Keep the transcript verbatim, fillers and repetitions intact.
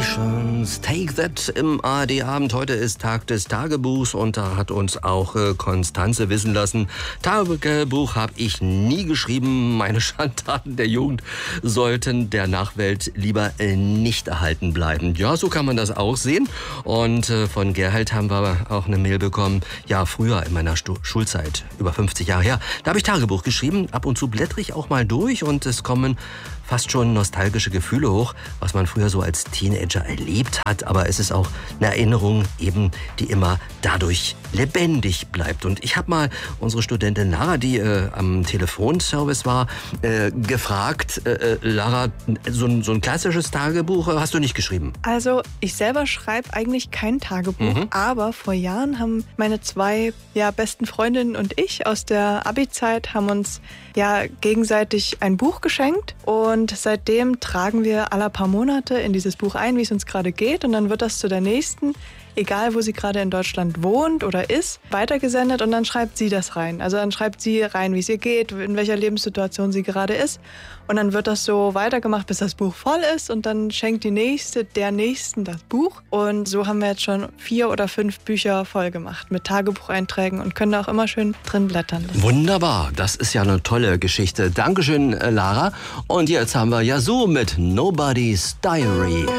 Emotions, Take That im A R D-Abend. Heute ist Tag des Tagebuchs und da hat uns auch äh, Konstanze wissen lassen, Tagebuch habe ich nie geschrieben. Meine Schandtaten der Jugend sollten der Nachwelt lieber äh, nicht erhalten bleiben. Ja, so kann man das auch sehen. Und äh, von Gerhard haben wir auch eine Mail bekommen. Ja, früher in meiner Stu- Schulzeit, über fünfzig Jahre her, da habe ich Tagebuch geschrieben. Ab und zu blättere ich auch mal durch und es kommen fast schon nostalgische Gefühle hoch, was man früher so als Teenager erlebt hat. Aber es ist auch eine Erinnerung eben, die immer dadurch lebendig bleibt. Und ich habe mal unsere Studentin Lara, die äh, am Telefonservice war, äh, gefragt, äh, äh, Lara, so ein, so ein klassisches Tagebuch äh, hast du nicht geschrieben? Also ich selber schreibe eigentlich kein Tagebuch, Mhm. aber vor Jahren haben meine zwei ja, besten Freundinnen und ich aus der Abi-Zeit haben uns ja gegenseitig ein Buch geschenkt und seitdem tragen wir alle paar Monate in dieses Buch ein, wie es uns gerade geht, und dann wird das zu der nächsten, egal wo sie gerade in Deutschland wohnt oder ist, weitergesendet und dann schreibt sie das rein. Also dann schreibt sie rein, wie es ihr geht, in welcher Lebenssituation sie gerade ist, und dann wird das so weitergemacht, bis das Buch voll ist, und dann schenkt die Nächste der Nächsten das Buch, und so haben wir jetzt schon vier oder fünf Bücher voll gemacht mit Tagebucheinträgen und können da auch immer schön drin blättern. Wunderbar, das ist ja eine tolle Geschichte. Dankeschön, äh, Lara. Und jetzt haben wir Yazoo mit Nobody's Diary.